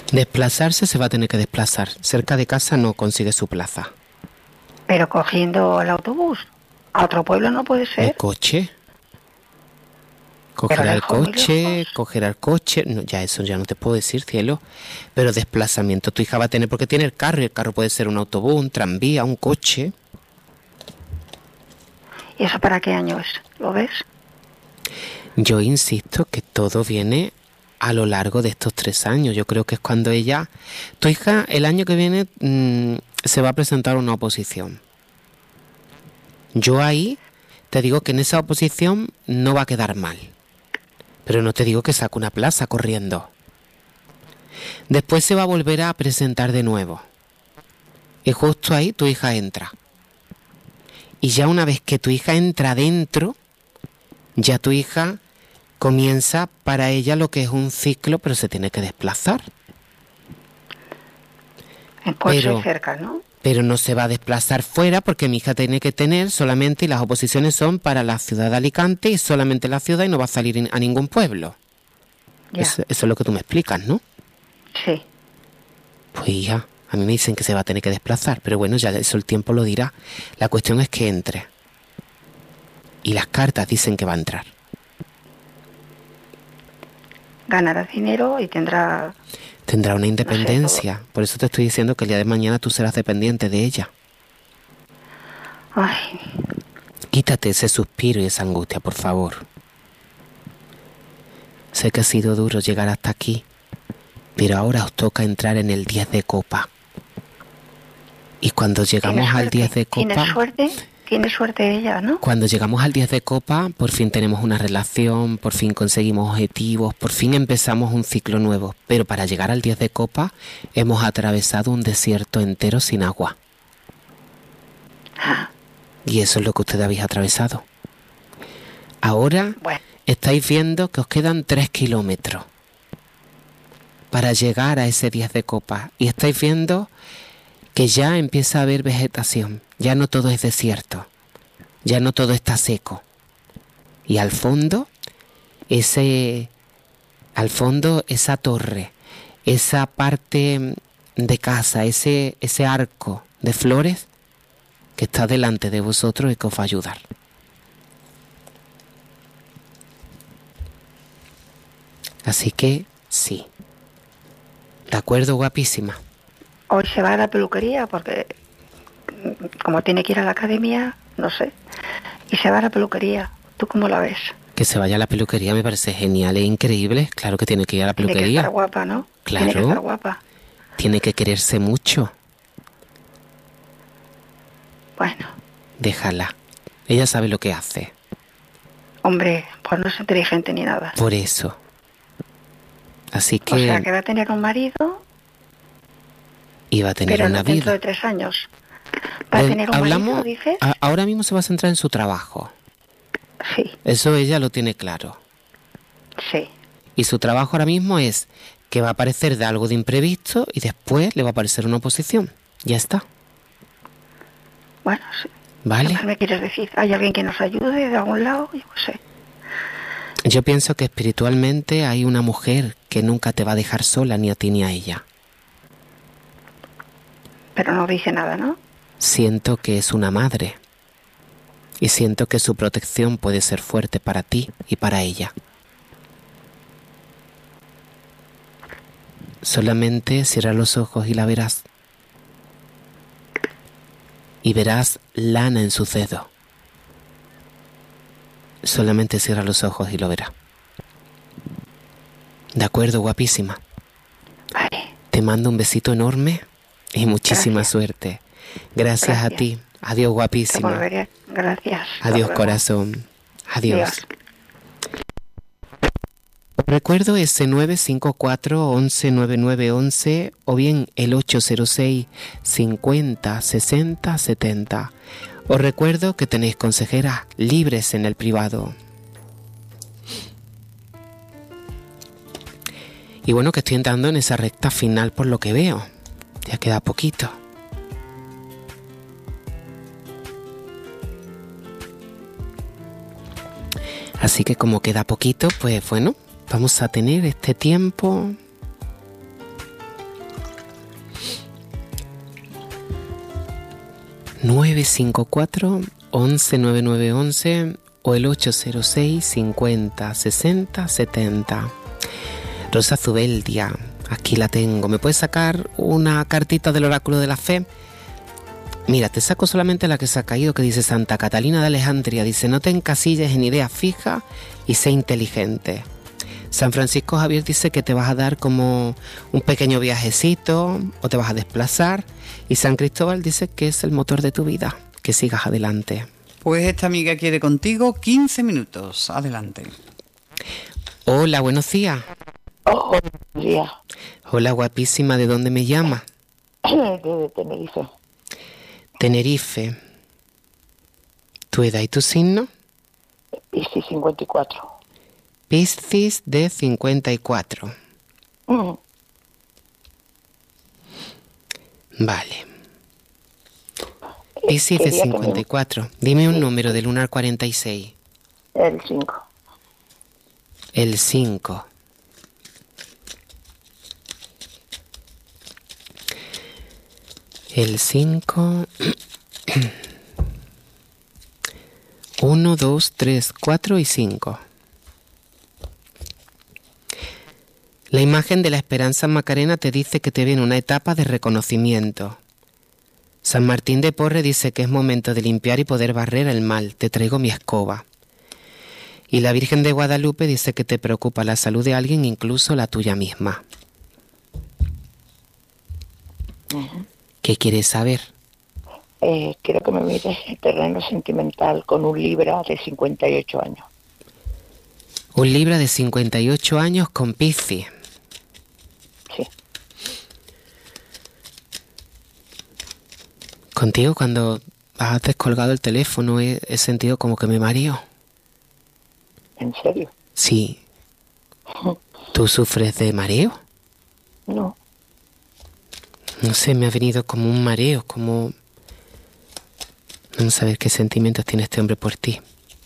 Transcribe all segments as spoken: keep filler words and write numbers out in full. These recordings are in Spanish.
Desplazarse se va a tener que desplazar. Cerca de casa no consigue su plaza. Pero cogiendo el autobús. A otro pueblo no puede ser. ¿El coche? Cogerá el coche, cogerá el coche. No, ya eso ya no te puedo decir, cielo. Pero desplazamiento tu hija va a tener porque tiene el carro. Y el carro puede ser un autobús, un tranvía, un coche. ¿Y eso para qué año es? ¿Lo ves? Yo insisto que todo viene a lo largo de estos tres años. Yo creo que es cuando ella... Tu hija el año que viene mmm, se va a presentar una oposición. Yo ahí te digo que en esa oposición no va a quedar mal. Pero no te digo que saque una plaza corriendo. Después se va a volver a presentar de nuevo. Y justo ahí tu hija entra. Y ya una vez que tu hija entra dentro, ya tu hija comienza para ella lo que es un ciclo, pero se tiene que desplazar. En coche pero, cerca, ¿no? Pero no se va a desplazar fuera porque mi hija tiene que tener solamente, y las oposiciones son para la ciudad de Alicante y solamente la ciudad y no va a salir a ningún pueblo. Eso, eso es lo que tú me explicas, ¿no? Sí. Pues hija, a mí me dicen que se va a tener que desplazar, pero bueno, ya eso el tiempo lo dirá. La cuestión es que entre. Y las cartas dicen que va a entrar. Ganará dinero y tendrá... Tendrá una independencia. No sé, por eso te estoy diciendo que el día de mañana tú serás dependiente de ella. Ay. Quítate ese suspiro y esa angustia, por favor. Sé que ha sido duro llegar hasta aquí, pero ahora os toca entrar en el diez de copa. Y cuando llegamos al diez de copa... ¿Tienes suerte? Tiene suerte ella, ¿no? Cuando llegamos al diez de copa, por fin tenemos una relación, por fin conseguimos objetivos, por fin empezamos un ciclo nuevo. Pero para llegar al diez de copa, hemos atravesado un desierto entero sin agua. Ah. Y eso es lo que ustedes habéis atravesado. Ahora bueno. estáis viendo que os quedan tres kilómetros para llegar a ese diez de copa. Y estáis viendo que ya empieza a haber vegetación. Ya no todo es desierto, ya no todo está seco. Y al fondo, ese, al fondo esa torre, esa parte de casa, ese, ese arco de flores que está delante de vosotros y que os va a ayudar. Así que sí. De acuerdo, guapísima. Hoy se va a la peluquería porque... como tiene que ir a la academia, no sé, y se va a la peluquería. ¿Tú cómo la ves? Que se vaya a la peluquería me parece genial e increíble. Claro que tiene que ir a la peluquería. Tiene que estar guapa, ¿no? Claro. Tiene que estar guapa. Tiene que quererse mucho. Bueno. Déjala. Ella sabe lo que hace. Hombre, pues no es inteligente ni nada. Por eso. Así que... O sea, que va a tener un marido... Y va a tener pero una no vida. Dentro de tres años. ¿Va a tener un Hablamos, marido, dices? A, ahora mismo se va a centrar en su trabajo. Sí. Eso ella lo tiene claro. Sí. Y su trabajo ahora mismo es que va a aparecer de algo de imprevisto y después le va a aparecer una oposición. Ya está. Bueno, sí. ¿Vale? ¿Qué más me quieres decir? ¿Hay alguien que nos ayude de algún lado? Yo no sé. Yo pienso que espiritualmente hay una mujer que nunca te va a dejar sola ni a ti ni a ella. Pero no dice nada, ¿no? Siento que es una madre. Y siento que su protección puede ser fuerte para ti y para ella. Solamente cierra los ojos y la verás. Y verás lana en su dedo. Solamente cierra los ojos y lo verás. De acuerdo, guapísima. Vale. Te mando un besito enorme y muchísima Gracias. suerte. Gracias, Gracias a ti. Adiós, guapísima. Te volveré. Gracias. Adiós, corazón. Adiós. Adiós. Os recuerdo ese nueve cinco cuatro, once, noventa y nueve once o bien el ocho cero seis, cincuenta, sesenta, setenta. Os recuerdo que tenéis consejeras libres en el privado. Y bueno, que estoy entrando en esa recta final por lo que veo. Ya queda poquito. Así que como queda poquito, pues bueno, vamos a tener este tiempo nueve cinco cuatro, once, noventa y nueve once o el ocho cero seis, cincuenta, sesenta, setenta. Rosa Zubeldia, aquí la tengo. ¿Me puedes sacar una cartita del oráculo de la fe? Mira, te saco solamente la que se ha caído, que dice Santa Catalina de Alejandría. Dice, no te encasilles en ideas fijas y sé inteligente. San Francisco Javier dice que te vas a dar como un pequeño viajecito o te vas a desplazar. Y San Cristóbal dice que es el motor de tu vida, que sigas adelante. Pues esta amiga quiere contigo quince minutos. Adelante. Hola, buenos días. Oh, buenos días. Hola, guapísima, ¿de dónde me llama? De Tenerife. Tenerife. ¿Tu edad y tu signo? Piscis cincuenta y cuatro. Piscis de cincuenta y cuatro. Mm. Vale. Piscis de Quería que cincuenta y cuatro. me- Dime un Sí. número del uno al cuarenta y seis. El cinco. El cinco. El cinco. uno, dos, tres, cuatro y cinco. La imagen de la Esperanza Macarena te dice que te viene una etapa de reconocimiento. San Martín de Porres dice que es momento de limpiar y poder barrer el mal. Te traigo mi escoba. Y la Virgen de Guadalupe dice que te preocupa la salud de alguien, incluso la tuya misma. Uh-huh. ¿Qué quieres saber? Eh, quiero que me mires el terreno sentimental con un Libra de cincuenta y ocho años. Un Libra de cincuenta y ocho años con Piscis. Sí. Contigo, cuando has descolgado el teléfono, he, he sentido como que me mareo. ¿En serio? Sí. ¿Tú sufres de mareo? No. No sé, me ha venido como un mareo, como... No saber qué sentimientos tiene este hombre por ti.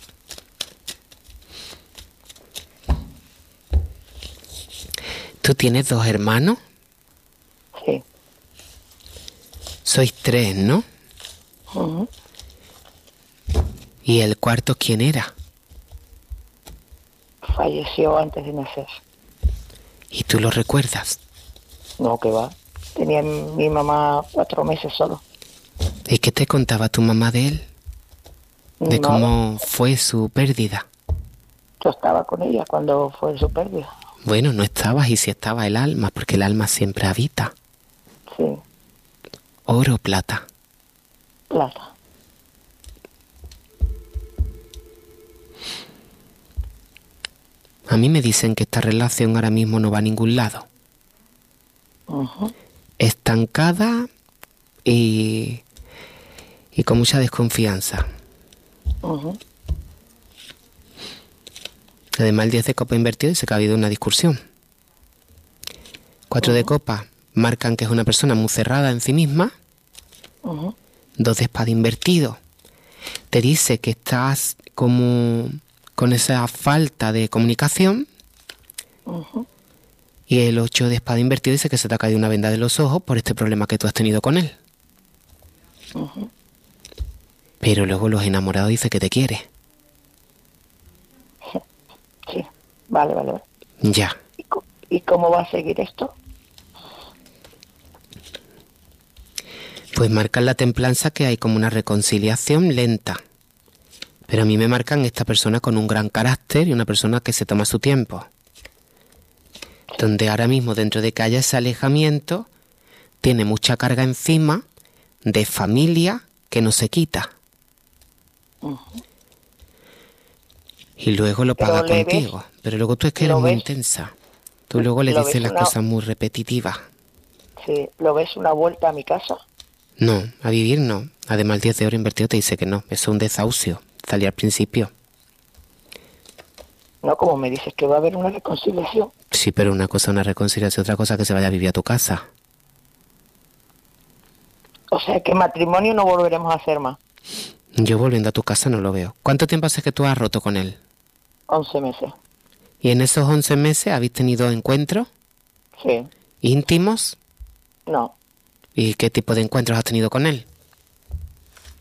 ¿Tú tienes dos hermanos? Sí. Sois tres, ¿no? Uh-huh. ¿Y el cuarto quién era? Falleció antes de nacer. ¿Y tú lo recuerdas? No, que va. Tenía mi mamá cuatro meses solo. ¿Y qué te contaba tu mamá de él? De Nada. cómo fue su pérdida. Yo estaba con ella cuando fue su pérdida. Bueno, no estabas, y si estaba el alma, porque el alma siempre habita. Sí. Oro o plata. Plata. A mí me dicen que esta relación ahora mismo no va a ningún lado. Uh-huh. Estancada y, y con mucha desconfianza. Uh-huh. Además, el diez de copa invertido dice que ha habido una discusión. Cuatro uh-huh. de copa marcan que es una persona muy cerrada en sí misma. Uh-huh. Dos de espada invertido te dice que estás como con esa falta de comunicación. Uh-huh. Y el ocho de espada invertido dice que se te ha caído una venda de los ojos por este problema que tú has tenido con él. Uh-huh. Pero luego los enamorados dice que te quiere. Sí, vale, vale, vale. Ya. ¿Y, co- ¿Y cómo va a seguir esto? Pues marcan la templanza, que hay como una reconciliación lenta. Pero a mí me marcan esta persona con un gran carácter y una persona que se toma su tiempo. Donde ahora mismo, dentro de que haya ese alejamiento, tiene mucha carga encima de familia que no se quita. Uh-huh. Y luego lo Pero paga le contigo. ves- Pero luego tú es que eres lo muy ves- intensa. Tú luego le lo dices ves las una- cosas muy repetitivas. Sí, ¿lo ves una vuelta a mi casa? No, a vivir no. Además, el diez de oro invertido te dice que no. Eso es un desahucio. Salí al principio. No, como me dices que va a haber una reconciliación. Sí, pero una cosa es una reconciliación, otra cosa es que se vaya a vivir a tu casa. O sea, que matrimonio no volveremos a hacer más. Yo volviendo a tu casa no lo veo. ¿Cuánto tiempo hace que tú has roto con él? Once meses. ¿Y en esos once meses habéis tenido encuentros Sí. íntimos? No. ¿Y qué tipo de encuentros has tenido con él?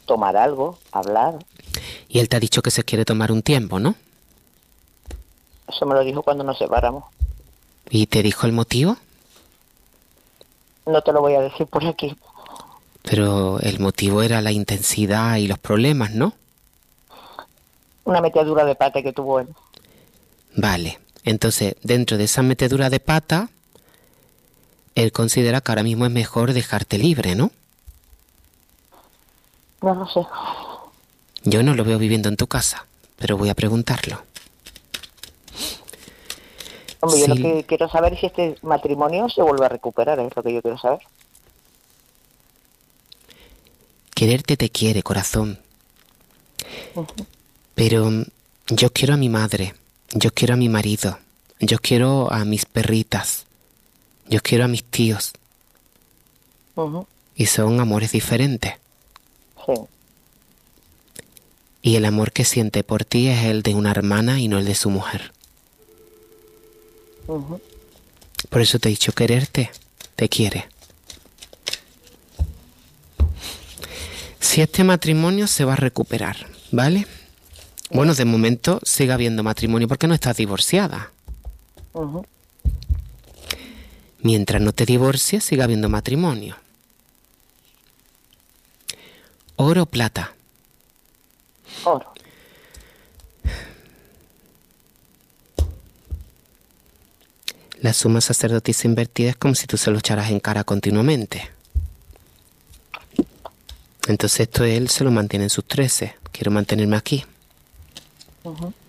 tomar algo, hablar. Y él te ha dicho que se quiere tomar un tiempo, ¿no? Eso me lo dijo cuando nos separamos. ¿Y te dijo el motivo? No te lo voy a decir por aquí. Pero el motivo era la intensidad y los problemas, ¿no? Una metedura de pata que tuvo él. Vale, entonces dentro de esa metedura de pata, él considera que ahora mismo es mejor dejarte libre, ¿no? No lo sé. Yo no lo veo viviendo en tu casa, pero voy a preguntarlo. Hombre, Sí. yo lo que quiero saber es si este matrimonio se vuelve a recuperar, es lo que yo quiero saber. Quererte te quiere, corazón. Uh-huh. Pero yo quiero a mi madre, yo quiero a mi marido, yo quiero a mis perritas, yo quiero a mis tíos. Uh-huh. Y son amores diferentes. Sí. Y el amor que siente por ti es el de una hermana y no el de su mujer. Uh-huh. Por eso te he dicho quererte, te quiere. Si este matrimonio se va a recuperar, ¿vale? Bueno, de momento sigue habiendo matrimonio porque no estás divorciada. Uh-huh. Mientras no te divorcies, sigue habiendo matrimonio. Oro o plata. Oro. La suma sacerdotisa invertida es como si tú se lo echaras en cara continuamente. Entonces esto él se lo mantiene en sus trece. Quiero mantenerme aquí. Uh-huh.